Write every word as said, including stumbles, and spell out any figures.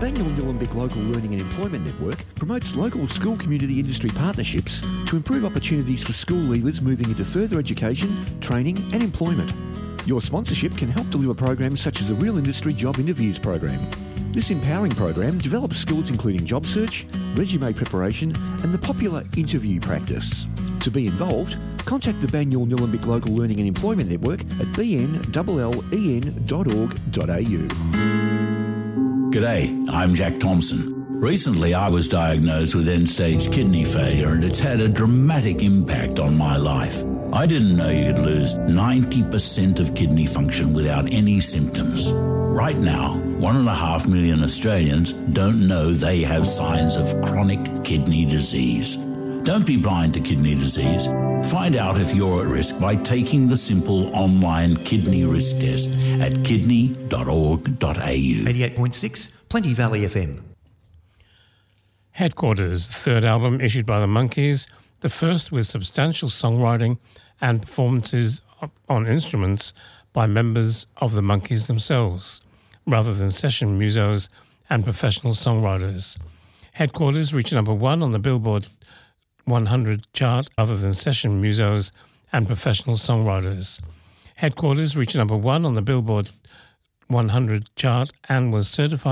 Banyule Nillumbik Local Learning and Employment Network promotes local school community industry partnerships to improve opportunities for school leavers moving into further education, training and employment. Your sponsorship can help deliver programs such as the Real Industry Job Interviews program. This empowering program develops skills including job search, resume preparation and the popular interview practice. To be involved, contact the Banyule Nillumbik Local Learning and Employment Network at b n l l e n dot org dot a u. G'day, I'm Jack Thompson. Recently I was diagnosed with end-stage kidney failure and it's had a dramatic impact on my life. I didn't know you could lose ninety percent of kidney function without any symptoms. Right now, one and a half million Australians don't know they have signs of chronic kidney disease. Don't be blind to kidney disease. Find out if you're at risk by taking the simple online kidney risk test at kidney dot org dot a u. eighty-eight point six, Plenty Valley F M. Headquarters, third album issued by the Monkees, the first with substantial songwriting and performances on instruments by members of the Monkees themselves, rather than session musos and professional songwriters. Headquarters reached number one on the Billboard one hundred chart, other than session musos and professional songwriters. Headquarters reached number one on the Billboard one hundred chart and was certified